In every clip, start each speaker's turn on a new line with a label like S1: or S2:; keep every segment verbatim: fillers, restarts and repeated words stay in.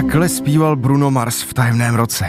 S1: Takhle zpíval Bruno Mars v Tajemném roce.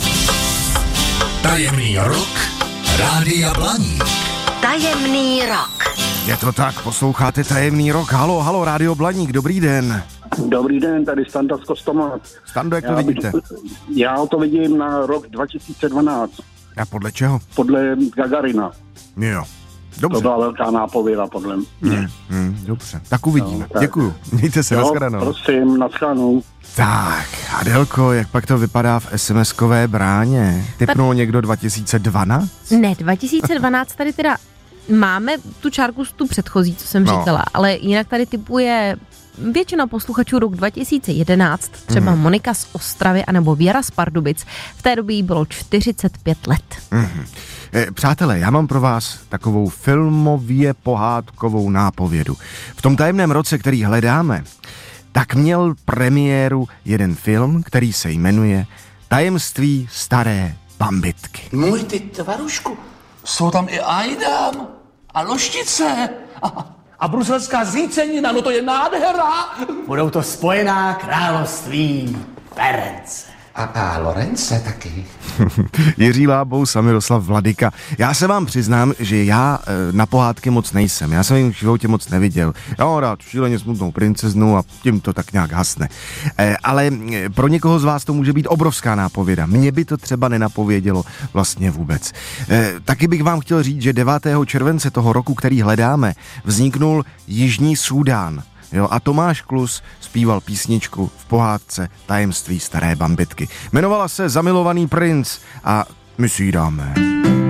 S2: Tajemný rok Rádia Blaník.
S3: Tajemný rok.
S1: Je to tak, posloucháte Tajemný rok. Halo, halo, Rádio Blaník, dobrý den.
S4: Dobrý den, tady Standa z Kostoma.
S1: Stando, jak to
S4: já
S1: vidíte?
S4: Já to vidím na rok dva tisíce dvanáct.
S1: A podle čeho?
S4: Podle Gagarina.
S1: Jo, dobře.
S4: To byla velká nápověda podle mě.
S1: Hmm, hmm, dobře, tak uvidíme.
S4: No, tak.
S1: Děkuju, mějte se,
S4: Jo,
S1: nashledanou.
S4: prosím, nashledanou.
S1: Tak, Adelko, jak pak to vypadá v es em eskové bráně? Tipnul někdo dva tisíce dvanáct?
S5: Ne, dva tisíce dvanáct tady teda máme tu čárku z tu předchozí, co jsem
S1: No.
S5: říkala, ale jinak tady typuje většina posluchačů rok dva tisíce jedenáct, třeba
S1: Mhm.
S5: Monika z Ostravy anebo Věra z Pardubic. V té době jí bylo čtyřicet pět let.
S1: Mhm. Eh, Přátelé, já mám pro vás takovou filmově pohádkovou nápovědu. V tom tajemném roce, který hledáme, tak měl premiéru jeden film, který se jmenuje Tajemství staré bambitky.
S6: Můj ty tvarušku, jsou tam i Ajdam a Loštice a, a bruselská zřícenina, no to je nádhera.
S7: Budou to spojená království Ference.
S6: A, a Lorence taky.
S1: Jiří Lábous a Miroslav Vladyka. Já se vám přiznám, že já e, na pohádky moc nejsem. Já jsem jim v životě moc neviděl. Já mám rád šíleně smutnou princeznu a tím to tak nějak hasne. E, ale e, pro někoho z vás to může být obrovská nápověda. Mně by to třeba nenapovědělo vlastně vůbec. E, taky bych vám chtěl říct, že devátého července toho roku, který hledáme, vzniknul Jižní Súdán. Jo, a Tomáš Klus zpíval písničku v pohádce Tajemství staré bambitky. Jmenovala se Zamilovaný princ a my si ji dáme.